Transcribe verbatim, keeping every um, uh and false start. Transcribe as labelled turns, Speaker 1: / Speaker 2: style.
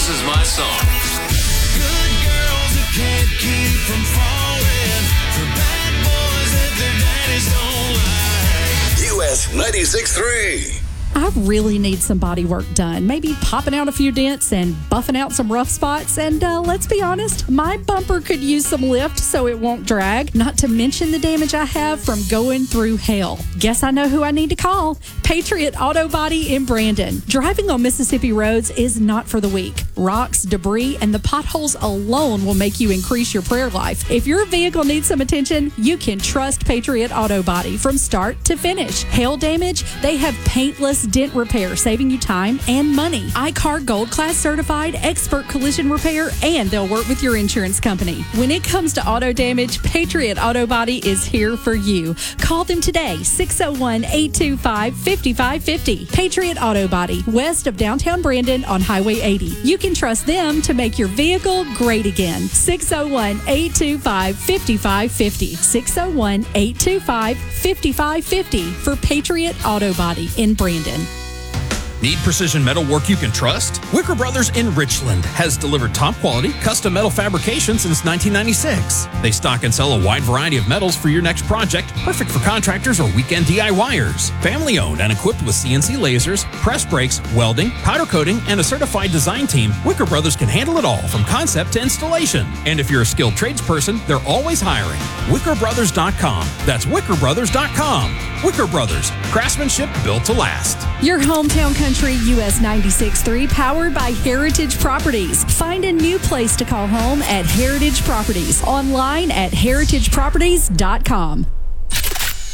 Speaker 1: This is my song.
Speaker 2: Good girls that can't keep from falling for bad boys that their daddies don't like.
Speaker 3: U S ninety-six point three.
Speaker 4: I really need some body work done. Maybe popping out a few dents and buffing out some rough spots. And uh, let's be honest, my bumper could use some lift so it won't drag. Not to mention the damage I have from going through hell. Guess I know who I need to call. Patriot Auto Body in Brandon. Driving on Mississippi roads is not for the weak. Rocks, debris, and the potholes alone will make you increase your prayer life. If your vehicle needs some attention, you can trust Patriot Auto Body from start to finish. Hail damage? They have paintless dent repair, saving you time and money. I C A R Gold Class certified, expert collision repair, and they'll work with your insurance company. When it comes to auto damage, Patriot Auto Body is here for you. Call them today, six oh one, eight two five, five five five oh. Patriot Auto Body, west of downtown Brandon on Highway eighty. You can trust them to make your vehicle great again. six oh one, eight two five, five five five oh. six oh one, eight two five, five five five oh for Patriot Auto Body in Brandon.
Speaker 5: Need precision metal work you can trust? Wicker Brothers in Richland has delivered top quality custom metal fabrication since nineteen ninety-six. They stock and sell a wide variety of metals for your next project, perfect for contractors or weekend DIYers. Family owned and equipped with C N C lasers, press brakes, welding, powder coating, and a certified design team, Wicker Brothers can handle it all from concept to installation. And if you're a skilled tradesperson, they're always hiring. wicker brothers dot com. That's wicker brothers dot com. Wicker Brothers, craftsmanship built to last.
Speaker 4: Your hometown country, U S ninety-six point three, powered by Heritage Properties. Find a new place to call home at Heritage Properties. Online at heritage properties dot com.